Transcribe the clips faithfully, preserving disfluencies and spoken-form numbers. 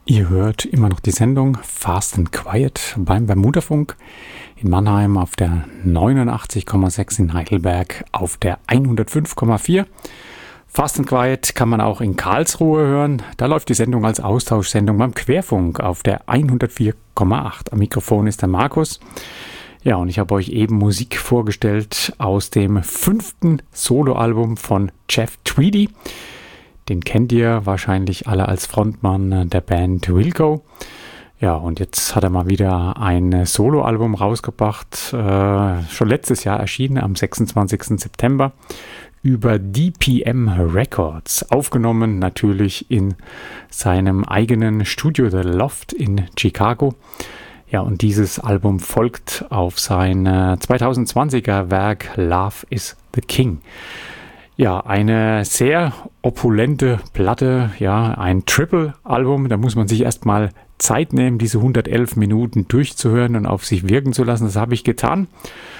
Ihr hört immer noch die Sendung Fast and Quiet beim Bermudafunk in Mannheim auf der neunundachtzig Komma sechs, in Heidelberg auf der hundertfünf Komma vier. Fast and Quiet kann man auch in Karlsruhe hören. Da läuft die Sendung als Austauschsendung beim Querfunk auf der hundertvier Komma acht. Am Mikrofon ist der Markus. Ja, und ich habe euch eben Musik vorgestellt aus dem fünften Soloalbum von Jeff Tweedy. Den kennt ihr wahrscheinlich alle als Frontmann der Band Wilco. Ja, und jetzt hat er mal wieder ein Soloalbum rausgebracht, äh, schon letztes Jahr erschienen, am sechsundzwanzigsten September, über D P M Records, aufgenommen natürlich in seinem eigenen Studio The Loft in Chicago. Ja, und dieses Album folgt auf sein äh, zweitausendzwanziger Werk Love is the King. Ja, eine sehr opulente Platte, ja, ein Triple-Album. Da muss man sich erstmal Zeit nehmen, diese hundertelf Minuten durchzuhören und auf sich wirken zu lassen. Das habe ich getan.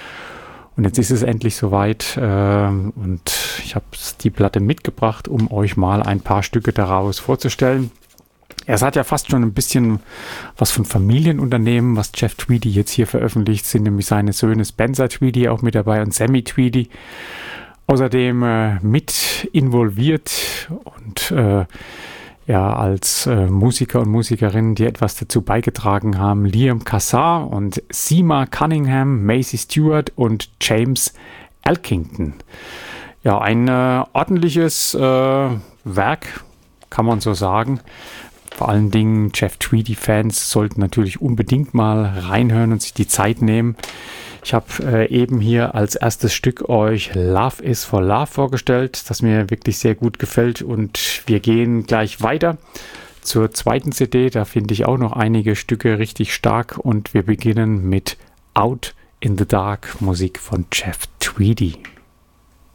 Und jetzt ist es endlich soweit. Äh, und ich habe die Platte mitgebracht, um euch mal ein paar Stücke daraus vorzustellen. Es hat ja fast schon ein bisschen was von Familienunternehmen, was Jeff Tweedy jetzt hier veröffentlicht. Sind nämlich seine Söhne Spencer Tweedy auch mit dabei und Sammy Tweedy. Außerdem äh, mit involviert und äh, ja, als äh, Musiker und Musikerinnen, die etwas dazu beigetragen haben, Liam Kassar und Seema Cunningham, Macy Stewart und James Elkington. Ja, ein äh, ordentliches äh, Werk, kann man so sagen. Vor allen Dingen Jeff Tweedy-Fans sollten natürlich unbedingt mal reinhören und sich die Zeit nehmen. Ich habe äh, eben hier als erstes Stück euch Love is for Love vorgestellt, das mir wirklich sehr gut gefällt, und wir gehen gleich weiter zur zweiten C D. Da finde ich auch noch einige Stücke richtig stark und wir beginnen mit Out in the Dark, Musik von Jeff Tweedy.